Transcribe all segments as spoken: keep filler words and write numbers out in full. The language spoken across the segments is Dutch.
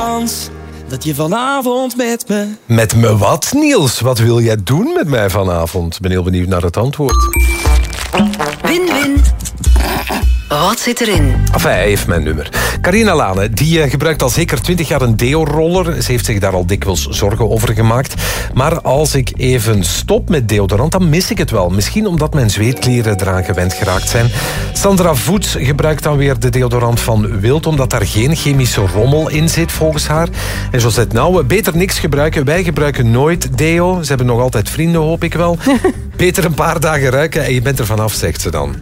kans dat je vanavond met me... Met me wat, Niels? Wat wil jij doen met mij vanavond? Ik ben heel benieuwd naar het antwoord. Win-win. Wat zit erin? Enfin, hij heeft mijn nummer. Carina Lane, die uh, gebruikt al zeker twintig jaar een deo-roller. Ze heeft zich daar al dikwijls zorgen over gemaakt. Maar als ik even stop met deodorant, dan mis ik het wel. Misschien omdat mijn zweetklieren eraan gewend geraakt zijn. Sandra Voets gebruikt dan weer de deodorant van Wild, omdat daar geen chemische rommel in zit, volgens haar. En Josette Nouwen, beter niks gebruiken. Wij gebruiken nooit deo. Ze hebben nog altijd vrienden, hoop ik wel. Beter een paar dagen ruiken en je bent er vanaf, zegt ze dan.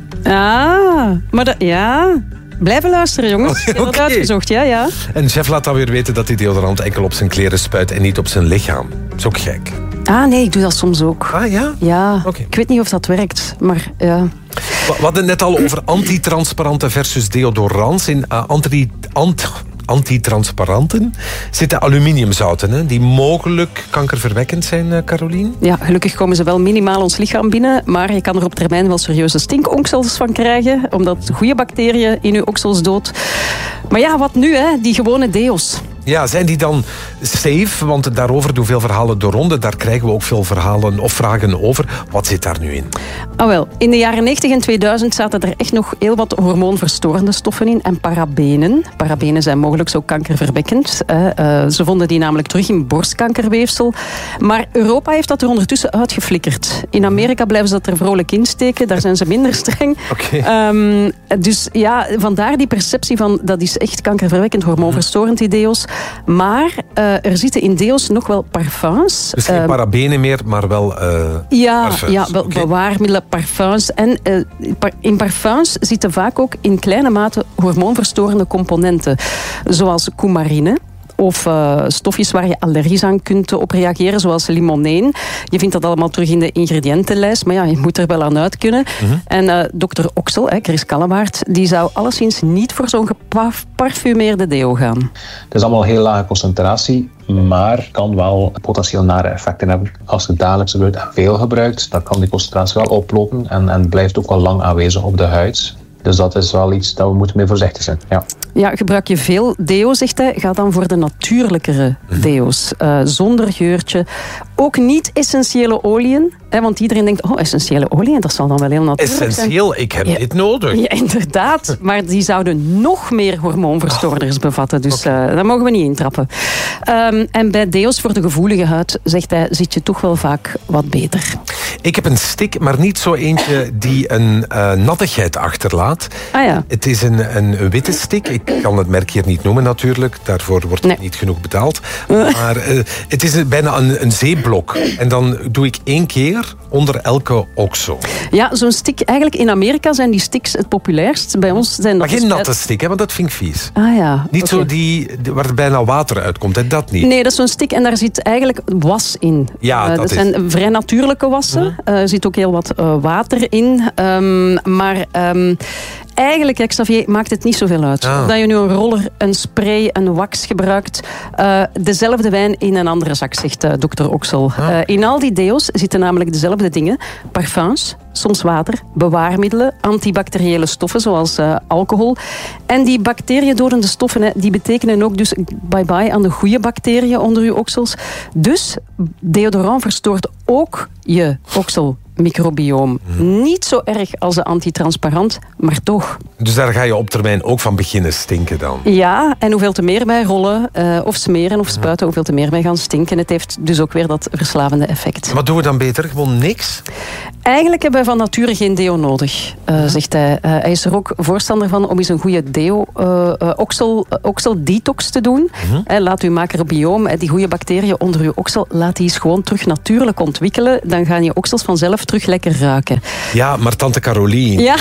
Ah, maar dat, ja... Blijven luisteren, jongens. Ik heb dat Okay. uitgezocht, ja, ja. En chef laat dan weer weten dat die deodorant enkel op zijn kleren spuit en niet op zijn lichaam. Dat is ook gek. Ah, nee, ik doe dat soms ook. Ah, ja? Ja, Okay. ik weet niet of dat werkt, maar ja... We hadden het net al over antitransparante versus deodorants. In uh, anti, ant, antitransparanten zitten aluminiumzouten, hè, die mogelijk kankerverwekkend zijn, uh, Carolien. Ja, gelukkig komen ze wel minimaal ons lichaam binnen, maar je kan er op termijn wel serieuze stinkoksels van krijgen, omdat goede bacteriën in je oksels dood. Maar ja, wat nu, hè? Die gewone deo's. Ja, zijn die dan safe? Want daarover doen veel verhalen de ronde. Daar krijgen we ook veel verhalen of vragen over. Wat zit daar nu in? Ah wel, in de jaren negentig en tweeduizend zaten er echt nog heel wat hormoonverstorende stoffen in. En parabenen. Parabenen zijn mogelijk zo kankerverwekkend. Uh, uh, ze vonden die namelijk terug in borstkankerweefsel. Maar Europa heeft dat er ondertussen uitgeflikkerd. In Amerika blijven ze dat er vrolijk in steken. Daar zijn ze minder streng. Okay. Um, dus ja, vandaar die perceptie van dat is echt kankerverwekkend, hormoonverstorend, die deo's. Maar uh, er zitten in deo's nog wel parfums. Dus geen uh, parabenen meer, maar wel uh, ja, parfums. Ja, wel okay. bewaarmiddelen, parfums. En uh, in parfums zitten vaak ook in kleine mate hormoonverstorende componenten. Zoals coumarine. Of uh, stofjes waar je allergisch aan kunt op reageren, zoals limoneen. Je vindt dat allemaal terug in de ingrediëntenlijst, maar ja, je moet er wel aan uit kunnen. Mm-hmm. En uh, dokter Oksel, hè, Chris Kallewaert, die zou alleszins niet voor zo'n geparfumeerde deo gaan. Het is allemaal heel lage concentratie, maar kan wel potentieel nare effecten hebben. Als je dagelijks gebruikt en veel gebruikt, dan kan die concentratie wel oplopen en, en blijft ook wel lang aanwezig op de huid. Dus dat is wel iets dat we moeten mee voorzichtig zijn. Ja. Ja, gebruik je veel deo, zegt hij, ga dan voor de natuurlijkere deo's. Uh, zonder geurtje. Ook niet essentiële oliën. Hè, want iedereen denkt, oh, essentiële oliën, dat zal dan wel heel natuurlijk zijn. Essentieel, ik heb ja, dit nodig. Ja, inderdaad. Maar die zouden nog meer hormoonverstoorders oh. bevatten. Dus okay. uh, daar mogen we niet intrappen. Um, en bij deo's voor de gevoelige huid, zegt hij, zit je toch wel vaak wat beter. Ik heb een stick, maar niet zo eentje die een uh, nattigheid achterlaat. Ah ja. Het is een, een witte stick. Ik kan het merk hier niet noemen natuurlijk. Daarvoor wordt nee. niet genoeg betaald. Maar uh, het is bijna een, een zeeblok. En dan doe ik één keer onder elke oksel. Ja, zo'n stick. Eigenlijk in Amerika zijn die sticks het populairst. Bij ons zijn dat... Maar geen natte stick, hè, want dat vind ik vies. Ah ja. Niet okay. zo die waar bijna water uitkomt. Hè, dat niet. Nee, dat is zo'n stick en daar zit eigenlijk was in. Ja, uh, dat, dat is... zijn vrij natuurlijke wassen. Er uh, zit ook heel wat uh, water in. Um, maar... Um, Eigenlijk, Xavier, maakt het niet zoveel uit. Ah. Of dat je nu een roller, een spray, een wax gebruikt. Uh, dezelfde wijn in een andere zak, zegt uh, dokter Oksel. Ah. Uh, in al die deo's zitten namelijk dezelfde dingen. Parfums, soms water, bewaarmiddelen, antibacteriële stoffen zoals uh, alcohol. En die bacteriëndodende stoffen, hè, die betekenen ook dus bye-bye aan de goede bacteriën onder je oksels. Dus deodorant verstoort ook je oksel. Microbioom. Hmm. Niet zo erg als de antitransparant, maar toch. Dus daar ga je op termijn ook van beginnen stinken dan? Ja, en hoeveel te meer wij rollen, uh, of smeren of spuiten, hoeveel te meer wij gaan stinken. Het heeft dus ook weer dat verslavende effect. Wat doen we dan beter? Gewoon niks? Eigenlijk hebben wij van nature geen deo nodig, uh, zegt hij. Uh, hij is er ook voorstander van om eens een goede deo, uh, uh, oksel, uh, okseldetox te doen. Mm-hmm. Uh, laat uw macrobioom, uh, die goede bacteriën onder uw oksel, laat die eens gewoon terug natuurlijk ontwikkelen. Dan gaan je oksels vanzelf terug lekker ruiken. Ja, maar tante Carolien. Ja.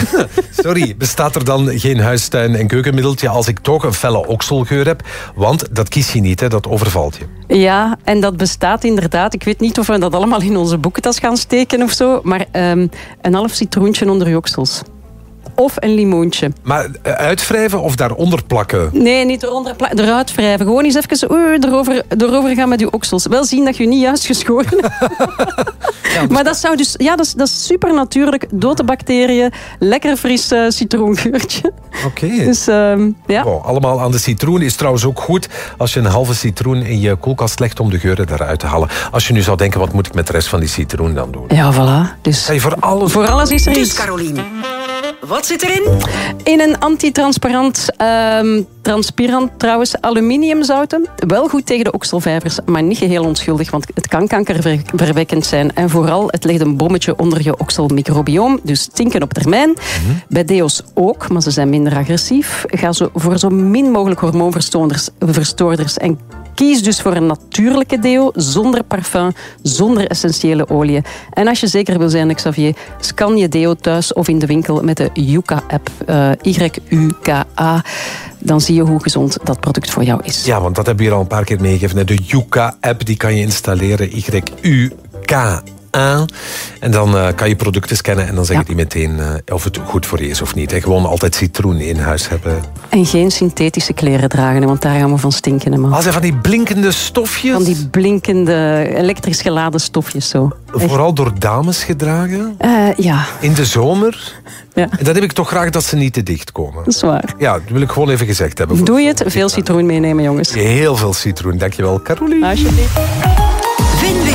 Sorry, bestaat er dan geen huistuin- en keukenmiddeltje als ik toch een felle okselgeur heb? Want dat kies je niet, hè, dat overvalt je. Ja, en dat bestaat inderdaad. Ik weet niet of we dat allemaal in onze boekentas gaan steken of zo, maar um, een half citroentje onder je oksels. Of een limoentje. Maar uitwrijven of daaronder plakken? Nee, niet eronder plakken. Eruit wrijven. Gewoon eens even uh, erover, erover gaan met je oksels. Wel zien dat je niet juist geschoren hebt. Ja, dus maar dat zou dus, ja, dat is, dat is super natuurlijk. Dode bacteriën, lekker fris uh, citroengeurtje. Oké. Okay. Dus, um, ja. Wow, allemaal aan de citroen. Is trouwens ook goed als je een halve citroen in je koelkast legt om de geuren eruit te halen. Als je nu zou denken, wat moet ik met de rest van die citroen dan doen? Ja, voilà. Dus Ga je voor alles... Voor alles is er Dus iets. Caroline, wat zit erin? In een antitransparant, um, transpirant trouwens, aluminiumzouten. Wel goed tegen de okselvijvers, maar niet geheel onschuldig, want het kan kankerverwekkend zijn. En vooral, het legt een bommetje onder je okselmicrobioom, dus stinken op termijn. Mm-hmm. Bij deo's ook, maar ze zijn minder agressief. Ga zo voor zo min mogelijk hormoonverstoorders en kies dus voor een natuurlijke deo, zonder parfum, zonder essentiële oliën. En als je zeker wil zijn, Xavier, scan je deo thuis of in de winkel met de Yuka-app. Uh, Y U K A. Dan zie je hoe gezond dat product voor jou is. Ja, want dat hebben we hier al een paar keer meegegeven. De Yuka-app, die kan je installeren. Y U K A. En dan uh, kan je producten scannen en dan zeggen ja. die meteen uh, of het goed voor je is of niet. En gewoon altijd citroen in huis hebben. En geen synthetische kleren dragen, want daar gaan we van stinken. Man. Als er van die blinkende stofjes? Van die blinkende, elektrisch geladen stofjes zo. Vooral Echt. Door dames gedragen? Uh, ja. In de zomer? Ja. En dan heb ik toch graag dat ze niet te dicht komen. Dat is waar. Ja, dat wil ik gewoon even gezegd hebben. Doe je het? Veel citroen meenemen, jongens. Heel veel citroen. Dankjewel, Caroline. Alsjeblieft.